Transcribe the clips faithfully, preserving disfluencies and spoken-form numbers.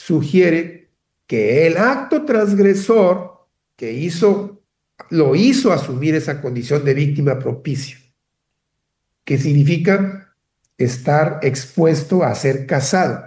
sugiere que el acto transgresor que hizo, lo hizo asumir esa condición de víctima propicia, que significa estar expuesto a ser casado,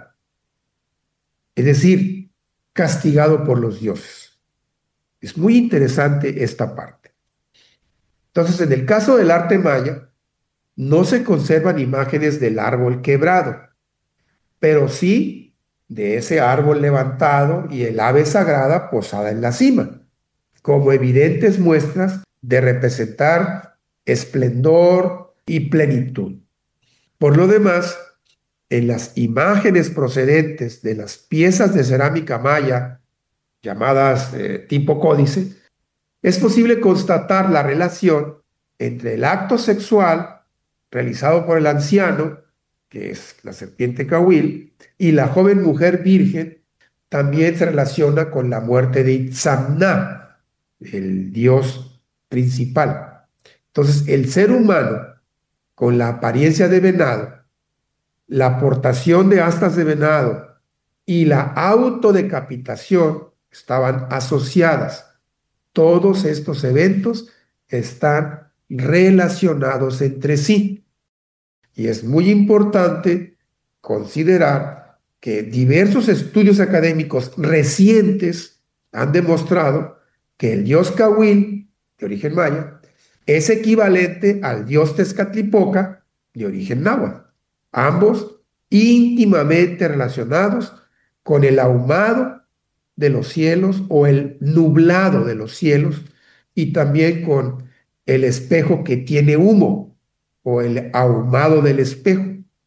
es decir, castigado por los dioses. Es muy interesante esta parte. Entonces, en el caso del arte maya, no se conservan imágenes del árbol quebrado, pero sí de ese árbol levantado y el ave sagrada posada en la cima, como evidentes muestras de representar esplendor y plenitud. Por lo demás, en las imágenes procedentes de las piezas de cerámica maya, llamadas eh, tipo códice, es posible constatar la relación entre el acto sexual realizado por el anciano, que es la serpiente Cahuil, y la joven mujer virgen. También se relaciona con la muerte de Itzamná, el dios principal. Entonces, el ser humano, con la apariencia de venado, la aportación de astas de venado y la autodecapitación estaban asociadas. Todos estos eventos están relacionados entre sí. Y es muy importante considerar que diversos estudios académicos recientes han demostrado que el dios Cahuil, de origen maya, es equivalente al dios Tezcatlipoca, de origen náhuatl, ambos íntimamente relacionados con el ahumado de los cielos o el nublado de los cielos, y también con el espejo que tiene humo o el ahumado del espejo.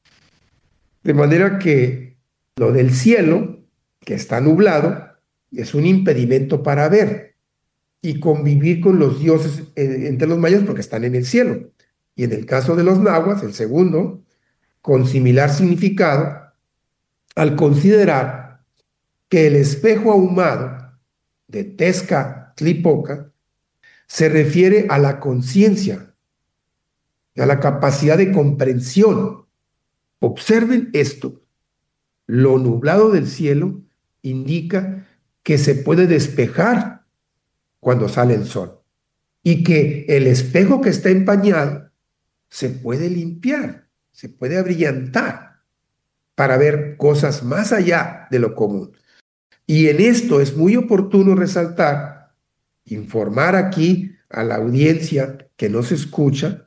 De manera que lo del cielo, que está nublado, es un impedimento para ver y convivir con los dioses entre los mayas, porque están en el cielo. Y en el caso de los nahuas, el segundo, con similar significado, al considerar que el espejo ahumado de Tezcatlipoca se refiere a la conciencia, a la capacidad de comprensión. Observen esto. Lo nublado del cielo indica que se puede despejar cuando sale el sol y que el espejo que está empañado se puede limpiar, se puede abrillantar para ver cosas más allá de lo común. Y en esto es muy oportuno resaltar, informar aquí a la audiencia que nos escucha,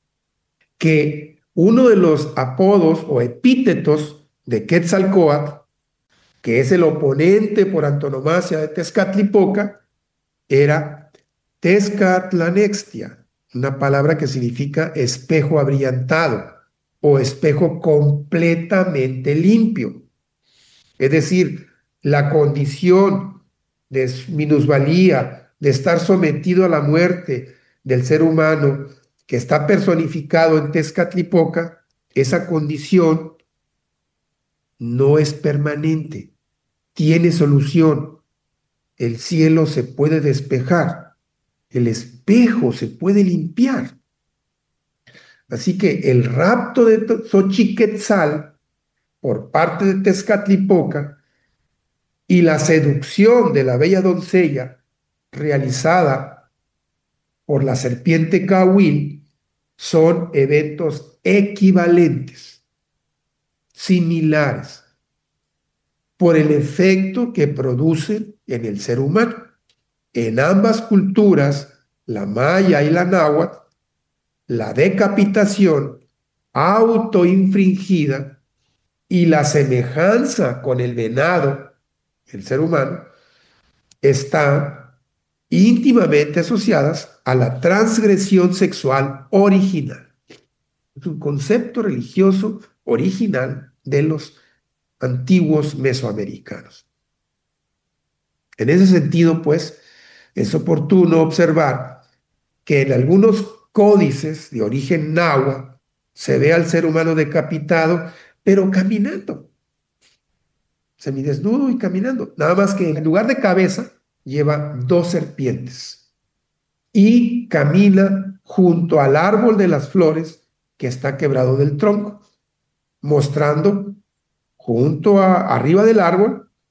que uno de los apodos o epítetos de Quetzalcóatl, que es el oponente por antonomasia de Tezcatlipoca, era Tezcatlanextia, una palabra que significa espejo abrillantado o espejo completamente limpio. Es decir, la condición de minusvalía, de estar sometido a la muerte del ser humano que está personificado en Tezcatlipoca, esa condición no es permanente, tiene solución. El cielo se puede despejar, el espejo se puede limpiar. Así que el rapto de Xochiquetzal por parte de Tezcatlipoca y la seducción de la bella doncella realizada por la serpiente Cahuil son eventos equivalentes, similares, por el efecto que producen en el ser humano. En ambas culturas, la maya y la náhuatl, la decapitación autoinfringida y la semejanza con el venado, el ser humano, están íntimamente asociadas a la transgresión sexual original. Es un concepto religioso original de los antiguos mesoamericanos. En ese sentido, pues, es oportuno observar que en algunos códices de origen náhuatl se ve al ser humano decapitado, pero caminando, semidesnudo y caminando. Nada más que en lugar de cabeza lleva dos serpientes y camina junto al árbol de las flores que está quebrado del tronco, mostrando junto a arriba del árbol